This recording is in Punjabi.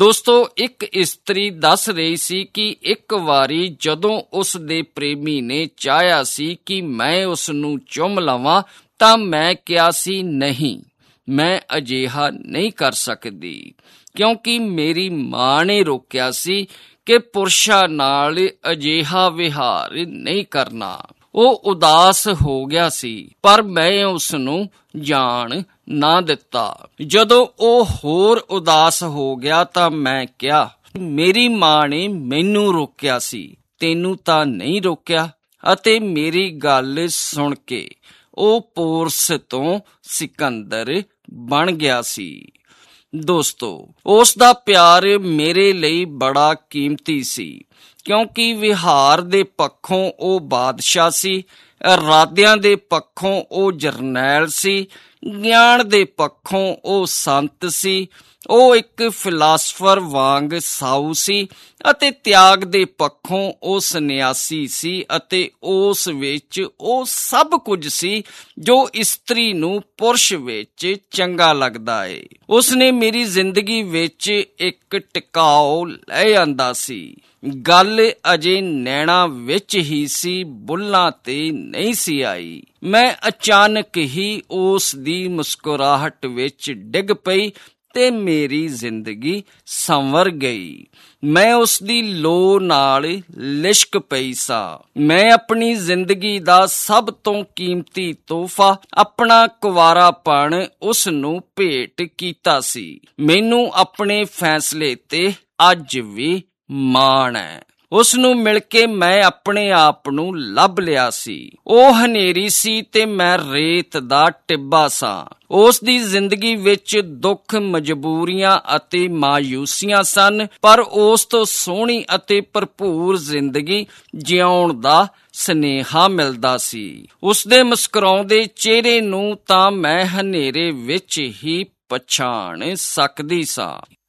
ਦੋਸਤੋ, ਇੱਕ ਇਸਤਰੀ ਦੱਸ ਰਹੀ ਸੀ ਕਿ ਇੱਕ ਵਾਰੀ ਜਦੋਂ ਉਸ ਦੇ ਪ੍ਰੇਮੀ ਨੇ ਚਾਹਿਆ ਸੀ ਕਿ ਮੈਂ ਉਸ ਨੂੰ ਚੁੰਮ ਲਵਾਂ ਤਾਂ ਮੈਂ ਕਿਹਾ ਸੀ ਨਹੀਂ, ਮੈਂ ਅਜਿਹਾ ਨਹੀਂ ਕਰ ਸਕਦੀ, ਕਿਉਂਕਿ ਮੇਰੀ ਮਾਂ ਨੇ ਰੋਕਿਆ ਸੀ ਕਿ ਪੁਰਸ਼ਾਂ ਨਾਲ ਅਜਿਹਾ ਵਿਹਾਰ ਨਹੀਂ ਕਰਨਾ। ਉਹ ਉਦਾਸ ਹੋ ਗਿਆ ਸੀ, ਪਰ ਮੈਂ ਉਸ ਨੂੰ ਜਾਣ ਨਾ ਦਿੱਤਾ। ਜਦੋਂ ਉਹ ਹੋਰ ਉਦਾਸ ਹੋ ਗਿਆ ਤਾਂ ਮੈਂ ਕਿਹਾ, ਮੇਰੀ ਮਾਂ ਨੇ ਮੈਨੂੰ ਰੋਕਿਆ ਸੀ, ਤੈਨੂੰ ਤਾਂ ਨਹੀਂ ਰੋਕਿਆ। ਅਤੇ ਮੇਰੀ ਗੱਲ ਸੁਣ ਕੇ ਉਹ ਪੋਰਸ ਤੋਂ ਸਿਕੰਦਰ ਬਣ ਗਿਆ ਸੀ। ਦੋਸਤੋ, ਉਸ ਦਾ ਪਿਆਰ ਮੇਰੇ ਲਈ ਬੜਾ ਕੀਮਤੀ ਸੀ, ਕਿਉਂਕਿ ਵਿਹਾਰ ਦੇ ਪੱਖੋਂ ਉਹ ਬਾਦਸ਼ਾਹ ਸੀ, ਇਰਾਦਿਆਂ ਦੇ ਪੱਖੋਂ ਉਹ ਜਰਨੈਲ ਸੀ, ਗਿਆਨ ਦੇ ਪੱਖੋਂ ਉਹ ਸੰਤ ਸੀ, ਉਹ ਇੱਕ ਫਿਲਾਸਫਰ ਵਾਂਗ ਸਾਊ ਸੀ, ਅਤੇ ਤਿਆਗ ਦੇ ਪੱਖੋਂ ਉਹ ਸੰਨਿਆਸੀ ਸੀ, ਅਤੇ ਉਸ ਵਿੱਚ ਉਹ ਸਭ ਕੁਝ ਸੀ ਜੋ ਇਸਤਰੀ ਨੂੰ ਪੁਰਸ਼ ਵਿੱਚ ਚੰਗਾ ਲੱਗਦਾ ਏ। ਉਸਨੇ ਮੇਰੀ ਜ਼ਿੰਦਗੀ ਵਿੱਚ ਇੱਕ ਟਿਕਾਓ ਲੈ ਆਂਦਾ ਸੀ। ਗੱਲ ਅਜੇ ਨੈਣਾ ਵਿੱਚ ਹੀ ਸੀ, ਬੁੱਲਾਂ ਤੇ ਨਹੀਂ ਸੀ ਆਈ। ਮੈਂ ਅਚਾਨਕ ਹੀ ਉਸ ਦੀ ਮੁਸਕਰਾਹਟ ਵਿੱਚ ਡਿੱਗ ਪਈ ਤੇ ਮੇਰੀ ਜ਼ਿੰਦਗੀ ਸੰਵਰ ਗਈ। ਮੈਂ ਉਸ ਦੀ ਲੋ ਨਾਲ ਲਿਸ਼ਕ ਪਈ ਸਾਂ। ਮੈਂ ਆਪਣੀ ਜ਼ਿੰਦਗੀ ਦਾ ਸਭ ਤੋਂ ਕੀਮਤੀ ਤੋਹਫਾ, ਆਪਣਾ ਕੁਵਾਰਾਪਣ ਉਸ ਨੂੰ ਭੇਟ ਕੀਤਾ ਸੀ। ਮੈਨੂੰ ਆਪਣੇ ਫੈਸਲੇ ਤੇ ਅੱਜ ਵੀ ਮਾਣ ਹੈ। ਉਸ ਨੂੰ ਮਿਲ ਕੇ ਮੈਂ ਆਪਣੇ ਆਪ ਨੂੰ ਲੱਭ ਲਿਆ ਸੀ। ਉਹ ਹਨੇਰੀ ਸੀ ਤੇ ਮੈਂ ਰੇਤ ਦਾ ਟਿੱਬਾ ਸਾਂ। ਉਸ ਦੀ ਜ਼ਿੰਦਗੀ ਵਿੱਚ ਦੁੱਖ, ਮਜਬੂਰੀਆਂ ਅਤੇ ਮਾਯੂਸੀਆਂ ਸਨ, ਪਰ ਉਸ ਤੋਂ ਸੋਹਣੀ ਅਤੇ ਭਰਪੂਰ ਜ਼ਿੰਦਗੀ ਜਿਉਣ ਦਾ ਸੁਨੇਹਾ ਮਿਲਦਾ ਸੀ। ਉਸ ਦੇ ਮੁਸਕਰਾਉਂਦੇ ਚਿਹਰੇ ਨੂੰ ਤਾਂ ਮੈਂ ਹਨੇਰੇ ਵਿੱਚ ਹੀ ਪਛਾਣ ਸਕਦੀ ਸਾਂ।